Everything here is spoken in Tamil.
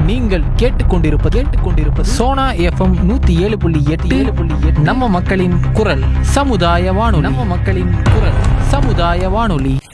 நீங்கள் கேட்டுக்கொண்டிருப்பது சோனா எஃப்எம் 107.8 நம்ம மக்களின் குரல் சமுதாய வானொலி.